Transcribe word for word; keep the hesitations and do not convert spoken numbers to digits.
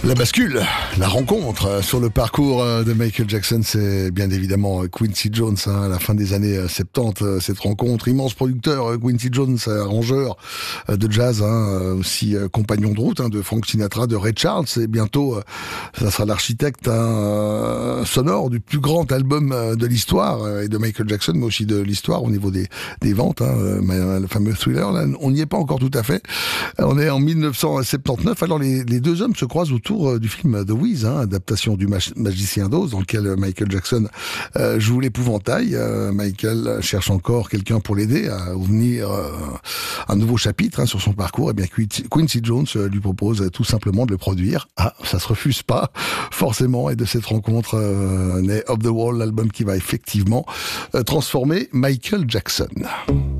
La bascule, la rencontre sur le parcours de Michael Jackson, c'est bien évidemment Quincy Jones, hein, à la fin des années soixante-dix, cette rencontre, immense producteur, Quincy Jones, arrangeur de jazz, hein, aussi compagnon de route hein, de Frank Sinatra, de Ray Charles, et bientôt ça sera l'architecte hein, sonore du plus grand album de l'histoire, et de Michael Jackson, mais aussi de l'histoire au niveau des, des ventes, hein, le fameux Thriller, là, on n'y est pas encore tout à fait, on est en mille neuf cent soixante-dix-neuf, alors les, les deux hommes se croisent autour du film The Wiz, hein, adaptation du Mag- Magicien d'Oz, dans lequel Michael Jackson euh, joue l'épouvantail. Euh, Michael cherche encore quelqu'un pour l'aider à ouvrir euh, un nouveau chapitre hein, sur son parcours. Et bien Quincy Jones euh, lui propose tout simplement de le produire. Ah, ça se refuse pas forcément. Et de cette rencontre euh, naît Off the Wall, l'album qui va effectivement euh, transformer Michael Jackson.